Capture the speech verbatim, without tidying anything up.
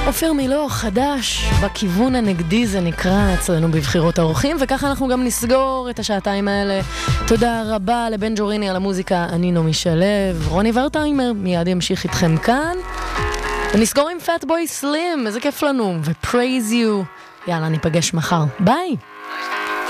אופיר מילוך, חדש, בכיוון הנגדי זה נקרא אצלנו בבחירות האורחים, וככה אנחנו גם נסגור את השעתיים האלה. תודה רבה לבן ג'וריני על המוזיקה, אני נעמי שלו, רוני ורטהיימר מיד ימשיך איתכם כאן. ונסגור עם פאט בוי סלים, איזה כיף לנו, ו-praise you. יאללה, ניפגש מחר. ביי!